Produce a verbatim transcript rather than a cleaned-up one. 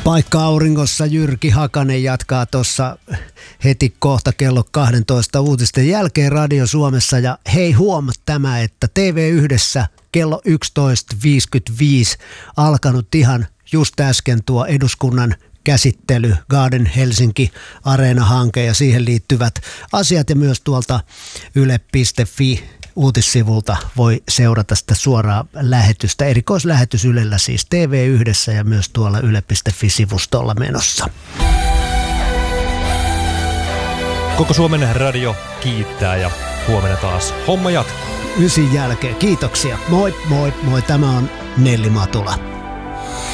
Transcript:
Paikka auringossa Jyrki Hakanen jatkaa tuossa heti kohta kello kaksitoista uutisten jälkeen Radio Suomessa. Ja hei, huomaa tämä, että T V yhdessä kello yksitoista viisikymmentäviisi alkanut ihan just äsken tuo eduskunnan käsittely, Garden Helsinki Areena-hanke ja siihen liittyvät asiat, ja myös tuolta yle piste fi uutissivulta voi seurata sitä suoraa lähetystä. Erikoislähetys Ylellä siis T V yhdessä ja myös tuolla yle piste fi-sivustolla menossa. Koko Suomen radio kiittää ja huomenna taas homma jatkuu. Ysin jälkeen. Kiitoksia. Moi, moi, moi. Tämä on Nelli Matula.